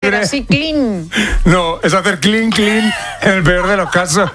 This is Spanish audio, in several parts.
hacer así, clean. No, es hacer clean en el peor de los casos.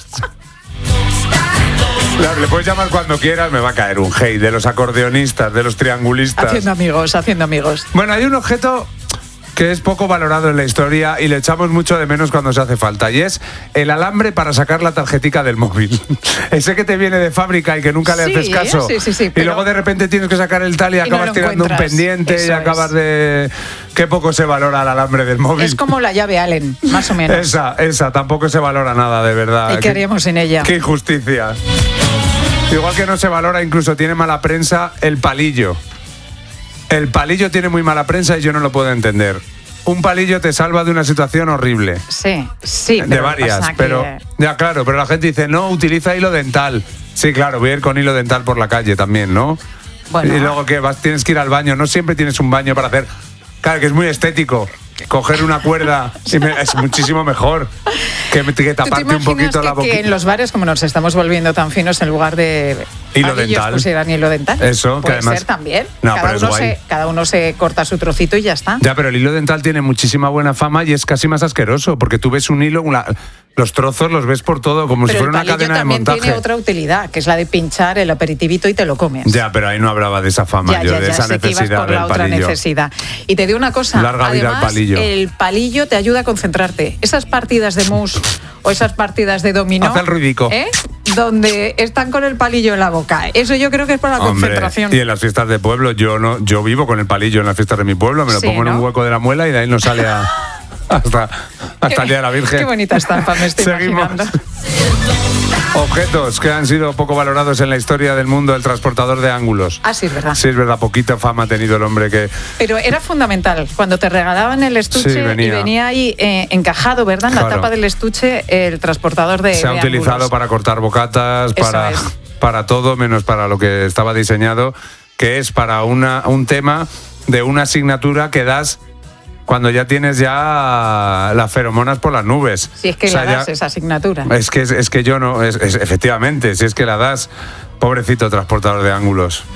Le puedes llamar cuando quieras, me va a caer un hate de los acordeonistas, de los triangulistas. Haciendo amigos. Bueno, hay un objeto que es poco valorado en la historia y le echamos mucho de menos cuando se hace falta, y es el alambre para sacar la tarjetica del móvil. Ese que te viene de fábrica y que nunca le haces caso. Sí, y luego de repente tienes que sacar el tal y acabas tirando un pendiente. Eso y acabas de... Qué poco se valora el alambre del móvil. Es como la llave Allen, más o menos. Esa, tampoco se valora nada, de verdad. ¿Y qué haríamos sin ella? Qué injusticia. Igual que no se valora, incluso tiene mala prensa, el palillo. El palillo tiene muy mala prensa y yo no lo puedo entender. Un palillo te salva de una situación horrible. Sí. De varias, pero... Ya, claro, pero la gente dice, no, utiliza hilo dental. Sí, claro, voy a ir con hilo dental por la calle también, ¿no? Bueno. Y luego que tienes que ir al baño. No siempre tienes un baño para hacer... Claro, que es muy estético. Coger una cuerda es muchísimo mejor que taparte un poquito la boca. Que en los bares, como nos estamos volviendo tan finos, en lugar de hilo dental, pusieran hilo dental. Eso, puede que además, ser también. No, cada uno se corta su trocito y ya está. Ya, pero el hilo dental tiene muchísima buena fama y es casi más asqueroso, porque tú ves un hilo, los trozos los ves por todo, como si fuera una cadena de montaje. Pero tiene otra utilidad, que es la de pinchar el aperitivito y te lo comes. Ya, pero ahí no hablaba de esa fama, de esa necesidad del palillo. Y te digo una cosa, larga vida además, al palillo. El palillo te ayuda a concentrarte. Esas partidas de mus o esas partidas de dominó, hace el ruidico, donde están con el palillo en la boca. Eso yo creo que es para la concentración. Y en las fiestas de pueblo, yo vivo con el palillo en las fiestas de mi pueblo, me lo pongo en un hueco de la muela y de ahí no sale hasta el Día de la Virgen. Qué bonita estampa me estoy imaginando. Objetos que han sido poco valorados en la historia del mundo, el transportador de ángulos. Sí, es verdad. Sí, es verdad, poquita fama ha tenido el hombre que... Pero era fundamental, cuando te regalaban el estuche y venía ahí encajado, ¿verdad? En la tapa del estuche, el transportador de Se ha utilizado ángulos. Para cortar bocatas, para todo, menos para lo que estaba diseñado, que es para un tema de una asignatura que das cuando ya tienes las feromonas por las nubes. Si es que la das esa asignatura. Es que yo no, efectivamente, si es que la das, pobrecito transportador de ángulos.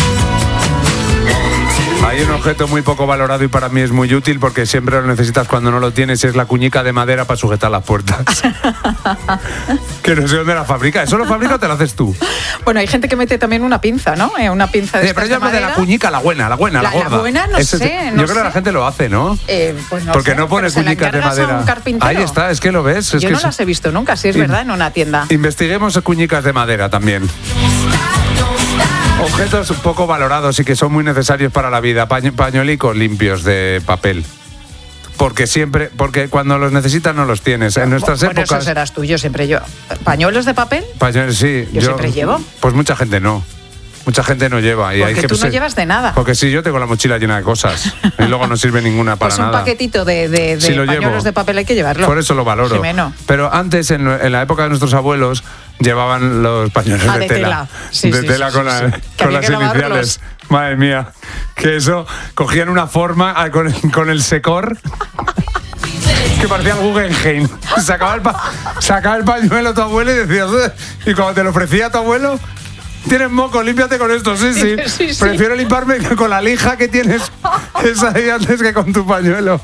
Hay un objeto muy poco valorado y para mí es muy útil porque siempre lo necesitas cuando no lo tienes, y es la cuñica de madera para sujetar las puertas. Que no sé dónde la fabrica. ¿Eso lo fabrica o te lo haces tú? Bueno, hay gente que mete también una pinza, ¿no? Una pinza de pero yo hablo de la cuñica, la buena, la gorda. La buena no sé. Yo creo que la gente lo hace, ¿no? Pues no porque sé, no pone cuñicas de madera. Ahí está, es que lo ves. Yo no las he visto nunca, si es verdad, en una tienda. Investiguemos cuñicas de madera también. Objetos poco valorados y que son muy necesarios para la vida. Pañuelicos limpios de papel. Porque cuando los necesitas no los tienes. En nuestras épocas... Eso serás tú, yo siempre yo. ¿Pañuelos de papel? Sí. Yo siempre llevo. Pues mucha gente no. Mucha gente no lleva. Y porque tú no llevas de nada. Porque sí, yo tengo la mochila llena de cosas. Y luego no sirve ninguna para nada. Pues un paquetito de pañuelos de papel hay que llevarlo. Por eso lo valoro. Jimeno. Pero antes, en la época de nuestros abuelos, llevaban los pañuelos de tela. De tela con las iniciales. Madre mía. Que eso, cogían una forma con el secor... que parecía el Guggenheim. Sacaba el pañuelo a tu abuelo y decías... Y cuando te lo ofrecía a tu abuelo... Tienes moco, límpiate con esto, sí. Prefiero limpiarme con la lija que tienes esa ahí antes que con tu pañuelo.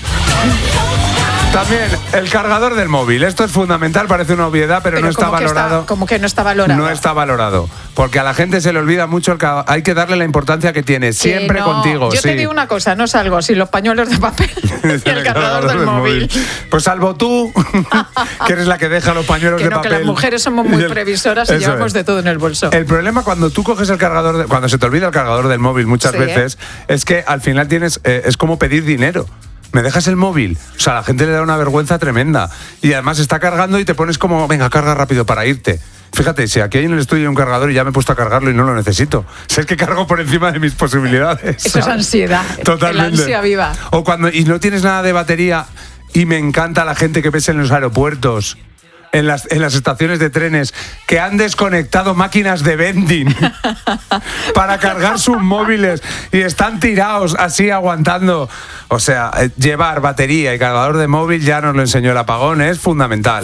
También el cargador del móvil. Esto es fundamental, parece una obviedad, pero no está valorado. ¿Cómo que no está valorado? No está valorado. Porque a la gente se le olvida mucho, hay que darle la importancia que tiene. Siempre contigo. Yo te digo una cosa, no salgo sin los pañuelos de papel y el cargador del móvil. Pues salvo tú, que eres la que deja los pañuelos de papel. Que las mujeres somos muy previsoras y llevamos de todo en el bolso. El problema cuando tú coges el cargador, cuando se te olvida el cargador del móvil muchas veces, es que al final es como pedir dinero. ¿Me dejas el móvil? O sea, a la gente le da una vergüenza tremenda. Y además está cargando y te pones como, venga, carga rápido para irte. Fíjate, si aquí hay en el estudio un cargador y ya me he puesto a cargarlo y no lo necesito. Si es que cargo por encima de mis posibilidades. Eso es ansiedad. Totalmente. El ansia viva. O y no tienes nada de batería y me encanta la gente que ves en los aeropuertos, en las estaciones de trenes, que han desconectado máquinas de vending para cargar sus móviles y están tirados así aguantando. O sea, llevar batería y cargador de móvil, ya nos lo enseñó el apagón, es fundamental.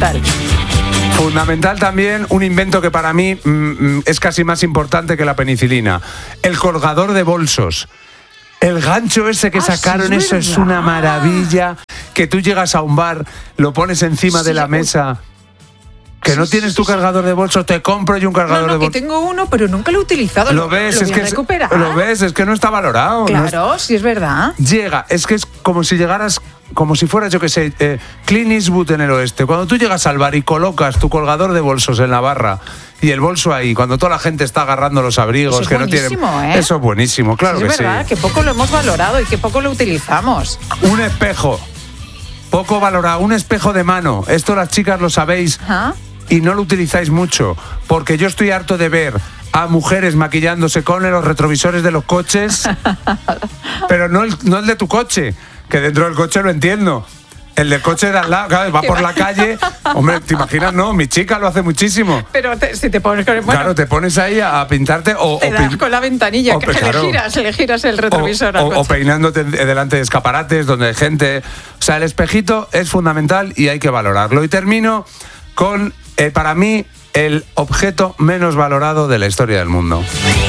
Fundamental también un invento que para mí es casi más importante que la penicilina: el colgador de bolsos. El gancho ese que sacaron, eso es una maravilla. Que tú llegas a un bar, lo pones encima de la mesa. Que no tienes tu cargador de bolso, te compro yo un cargador de bolso. Que tengo uno, pero nunca lo he utilizado. Lo ves, lo ves, es que no está valorado. Claro, sí es verdad. Llega, es que es como si llegaras, como si fueras, yo que sé, Clint Eastwood en el oeste. Cuando tú llegas al bar y colocas tu colgador de bolsos en la barra y el bolso ahí, cuando toda la gente está agarrando los abrigos, eso que no tienen. Eso es buenísimo, claro que sí. Es verdad, que poco lo hemos valorado y que poco lo utilizamos. Un espejo, poco valorado, un espejo de mano. Esto las chicas lo sabéis. ¿Ah? Y no lo utilizáis mucho, porque yo estoy harto de ver a mujeres maquillándose con los retrovisores de los coches, pero no el de tu coche, que dentro del coche lo entiendo. El del coche de al lado, claro, va por la calle. Hombre, ¿te imaginas? No, mi chica lo hace muchísimo. Pero si te pones con el... Claro, te pones ahí a pintarte o... Te das con la ventanilla, le giras el retrovisor al coche. O peinándote delante de escaparates donde hay gente. O sea, el espejito es fundamental y hay que valorarlo. Y termino con... para mí, el objeto menos valorado de la historia del mundo.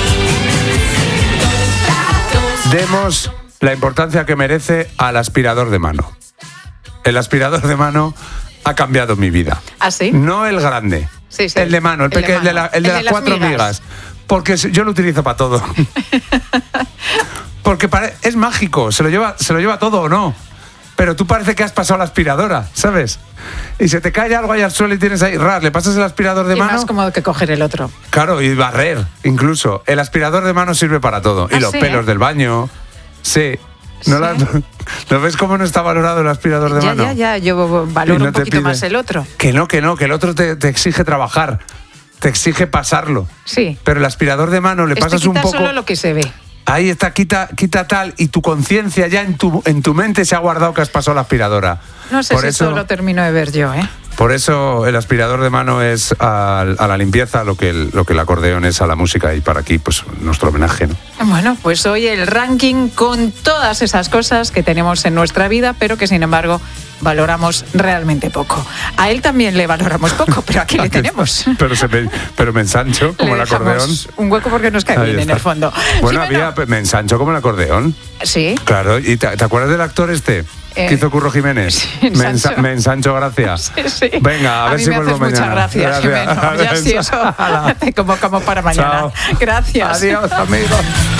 Demos la importancia que merece al aspirador de mano. El aspirador de mano ha cambiado mi vida. ¿Ah, sí? No el grande, sí. El de mano, el de las 4 migas. Porque yo lo utilizo para todo. Porque es mágico, se lo lleva todo o no. Pero tú parece que has pasado la aspiradora, ¿sabes? Y se te cae algo ahí al suelo y tienes ahí, le pasas el aspirador de mano. Es más cómodo que coger el otro. Claro, y barrer, incluso. El aspirador de mano sirve para todo. Y los pelos del baño, sí. ¿No ves cómo no está valorado el aspirador de mano? Ya, yo valoro un poquito más el otro. Que no, que el otro te exige trabajar, te exige pasarlo. Sí. Pero el aspirador de mano le pasas un poco... solo lo que se ve. Ahí está, quita tal, y tu conciencia ya en tu mente se ha guardado que has pasado la aspiradora. No sé si eso lo termino de ver yo, ¿eh? Por eso el aspirador de mano es a la limpieza lo que el acordeón es a la música, y para aquí, pues, nuestro homenaje, ¿no? Bueno, pues hoy el ranking con todas esas cosas que tenemos en nuestra vida, pero que, sin embargo, valoramos realmente poco. A él también le valoramos poco, pero aquí le tenemos. Pero me ensancho como el acordeón. Un hueco porque nos cae bien en el fondo. Bueno, me ensancho como el acordeón. Sí. Claro, ¿y te acuerdas del actor este? ¿Qué hizo Curro Jiménez? Sí, me ensancho, gracias. Sí. Venga, a ver si vuelvo mañana. Muchas gracias, Jimeno. Ya sí, eso te convocamos para mañana. Chao. Gracias. Adiós, amigos.